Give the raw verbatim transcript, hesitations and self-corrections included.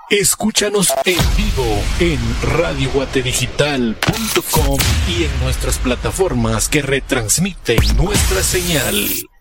Escúchanos en vivo en radio guate digital punto com y en nuestras plataformas que retransmiten nuestra señal.